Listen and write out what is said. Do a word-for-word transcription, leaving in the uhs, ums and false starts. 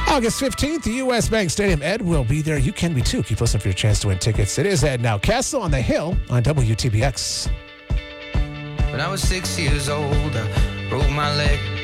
August fifteenth, the U S Bank Stadium. Ed will be there. You can be too. Keep listening for your chance to win tickets. It is Ed Now. Castle on the Hill on W T B X. When I was six years old, I broke my leg.